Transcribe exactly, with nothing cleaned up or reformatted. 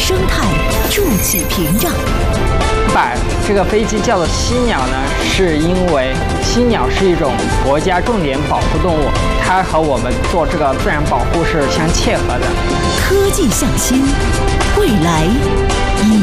生态筑起屏障。 把这个飞机叫做犀鸟呢，是因为犀鸟是一种国家重点保护动物，它和我们做这个自然保护是相切合的。 科技向新，未来已